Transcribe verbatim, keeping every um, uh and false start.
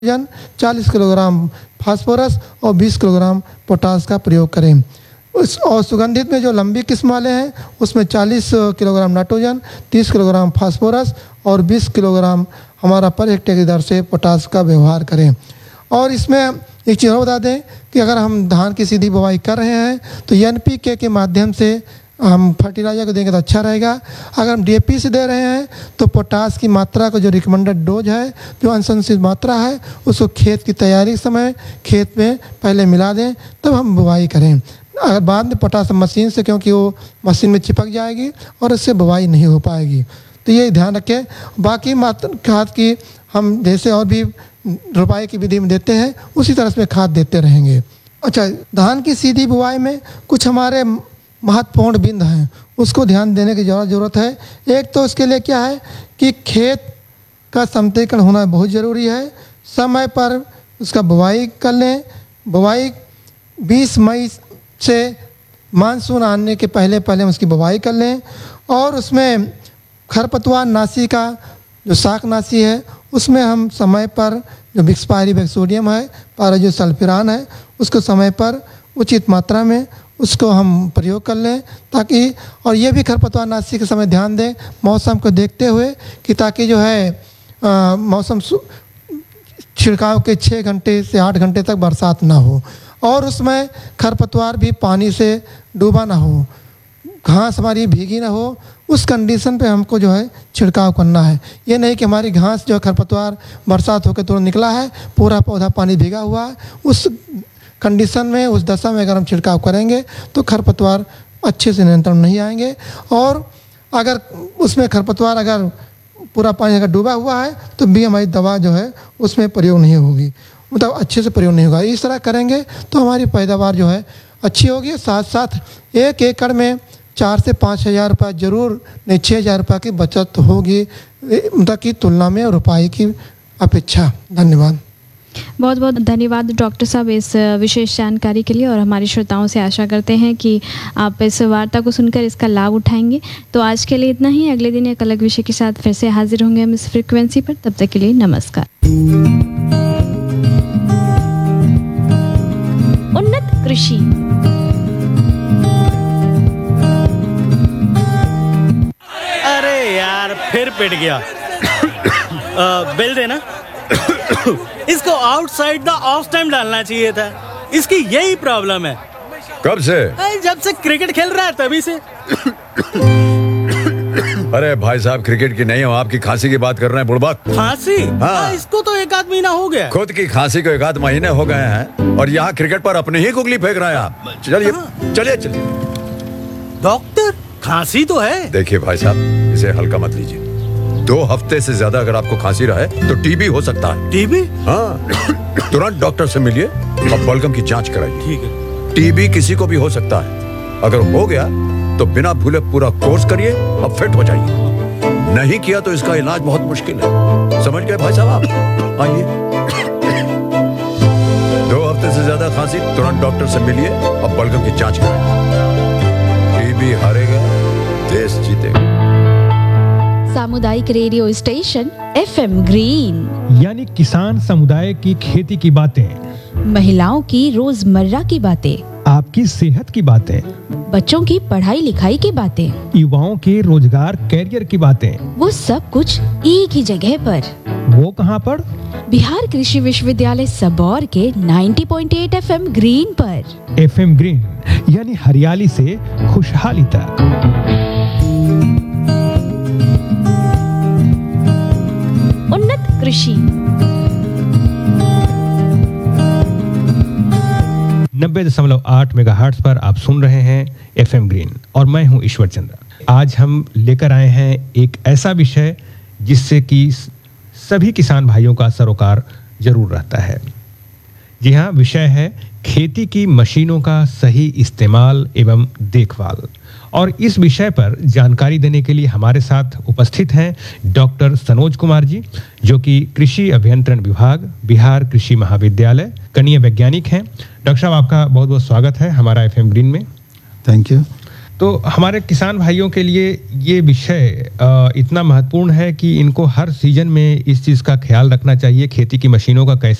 Nitrogen, चालीस kilogram phosphorus और बीस किलोग्राम पोटास का प्रयोग करें। उस और सुगंधित में जो लंबी किस्म वाले हैं उसमें चालीस किलोग्राम नाइट्रोजन, तीस किलोग्राम फास्फोरस और बीस किलोग्राम हमारा पर हेक्टेयर की दर से पोटास का व्यवहार करें। और इसमें एक चीज़ और बता दें कि अगर हम धान की सीधी बुवाई कर रहे हैं तो एन पी के के माध्यम से हम फर्टिलाइजर को देंगे तो अच्छा रहेगा। अगर हम डी ए पी से दे रहे हैं तो पोटास की मात्रा को जो रिकमेंडेड डोज है, जो अनुशंसित मात्रा है, उसको खेत की तैयारी के समय खेत में पहले मिला दें, तब हम बुवाई करें। अगर बाद में पोटास मशीन से, क्योंकि वो मशीन में चिपक जाएगी और उससे बुवाई नहीं हो पाएगी, तो ये ध्यान रखें। बाकी मात्रा खाद की हम जैसे और भी रोपाई की विधि में देते हैं उसी तरह से खाद देते रहेंगे। अच्छा, धान की सीधी बुवाई में कुछ हमारे महत्वपूर्ण बिंदु हैं, उसको ध्यान देने की ज़रूरत है। एक तो इसके लिए क्या है कि खेत का समतलीकरण होना बहुत ज़रूरी है। समय पर उसका बुवाई कर लें। बुवाई बीस मई से मानसून आने के पहले पहले उसकी बुवाई कर लें। और उसमें खरपतवार नाशी का जो शाकनाशी है उसमें हम समय पर जो बिक्सपायरी बैक्सोडियम है, पाराजोसल्फिरान है, उसको समय पर उचित मात्रा में उसको हम प्रयोग कर लें, ताकि और ये भी खरपतवार नाशी के समय ध्यान दें मौसम को देखते हुए कि ताकि जो है आ, मौसम छिड़काव के छः घंटे से आठ घंटे तक बरसात ना हो और उसमें खरपतवार भी पानी से डूबा ना हो, घास हमारी भीगी ना हो। उस कंडीशन पे हमको जो है छिड़काव करना है। ये नहीं कि हमारी घास जो है खरपतवार बरसात होकर तुरंत निकला है, पूरा पौधा पानी भीगा हुआ है, उस कंडीशन में, उस दशा में अगर हम छिड़काव करेंगे तो खरपतवार अच्छे से नियंत्रण नहीं आएंगे। और अगर उसमें खरपतवार अगर पूरा पानी अगर डूबा हुआ है तो भी हमारी दवा जो है उसमें प्रयोग नहीं होगी, मतलब अच्छे से प्रयोग नहीं होगा। इस तरह करेंगे तो हमारी पैदावार जो है अच्छी होगी। साथ साथ एक एकड़ में चार से पाँच हज़ार रुपये जरूर, नहीं छः हज़ार रुपये की बचत होगी मतलब की तुलना में रुपाई की अपेक्षा। धन्यवाद। बहुत बहुत धन्यवाद डॉक्टर साहब इस विशेष जानकारी के लिए। और हमारे श्रोताओं से आशा करते हैं कि आप इस वार्ता को सुनकर इसका लाभ उठाएंगे। तो आज के लिए इतना ही। अगले दिन एक अलग विषय के साथ फिर से हाजिर होंगे हम इस फ्रीक्वेंसी पर। तब तक के लिए नमस्कार। उन्नत कृषि। अरे यार फिर पिट गया। आ, बिल देना। इसको आउटसाइड द ऑफ टाइम डालना चाहिए था। इसकी यही प्रॉब्लम है। कब से? जब से क्रिकेट खेल रहा है तभी से। अरे भाई साहब, क्रिकेट की नहीं हो, आपकी खांसी की बात कर रहे हैं बुड़बक। खांसी? हाँ। इसको तो एक आध महीना हो गया। खुद की खांसी को एक आध महीने हो गए हैं और यहाँ क्रिकेट पर अपने ही कुगली फेंक रहे हैं आप। चलिए चलिए चलिए। डॉक्टर, खांसी तो है। देखिए भाई साहब, इसे हल्का मत लीजिए। दो हफ्ते से ज्यादा अगर आपको खांसी रहे तो टीबी हो सकता है। टीबी? हाँ, तुरंत डॉक्टर से मिलिए और बलगम की जांच कराइए। ठीक है। टीबी किसी को भी हो सकता है। अगर हो गया तो बिना भूले पूरा कोर्स करिए और फिट हो जाइए। नहीं किया तो इसका इलाज बहुत मुश्किल है। समझ गए भाई साहब आप? आइए। दो हफ्ते से ज्यादा खांसी, तुरंत डॉक्टर से मिलिए और बलगम की जांच कराइए। टीबी हारेगा, देश जीतेगा। सामुदायिक radio station F M green, यानी किसान समुदाय की खेती की बातें, महिलाओं की रोजमर्रा की बातें, आपकी सेहत की बातें, बच्चों की पढ़ाई लिखाई की बातें, युवाओं के रोजगार कैरियर की बातें, वो सब कुछ एक ही जगह पर। वो कहाँ पर? बिहार कृषि विश्वविद्यालय सबौर के नब्बे पॉइंट आठ एफ एम ग्रीन पर। एफ एम ग्रीन यानी हरियाली से खुशहाली तक। उन्नत कृषि। नब्बे दशमलव आठ मेगाहर्ट्ज पर आप सुन रहे हैं एफ एम ग्रीन और मैं हूं ईश्वर चंद्र। आज हम लेकर आए हैं एक ऐसा विषय जिससे कि सभी किसान भाइयों का सरोकार जरूर रहता है। जी हाँ, विषय है खेती की मशीनों का सही इस्तेमाल एवं देखभाल। और इस विषय पर जानकारी देने के लिए हमारे साथ उपस्थित हैं डॉक्टर सनोज कुमार जी, जो कि कृषि अभियंत्रण विभाग, बिहार कृषि महाविद्यालय, कनीय वैज्ञानिक हैं। डॉक्टर साहब, आपका बहुत बहुत स्वागत है हमारा एफ एम ग्रीन में। Thank you. तो हमारे किसान भाइयों के लिए ये विषय अ, इतना महत्वपूर्ण है कि इनको हर सीजन में इस चीज़ का ख्याल रखना चाहिए, खेती की मशीनों का कैसे